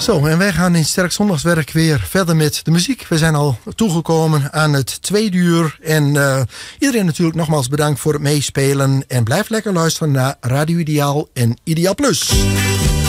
Zo, en wij gaan in Sterk Zondagswerk weer verder met de muziek. We zijn al toegekomen aan het 2 uur. En iedereen natuurlijk nogmaals bedankt voor het meespelen. En blijf lekker luisteren naar Radio Ideaal en Ideaal Plus.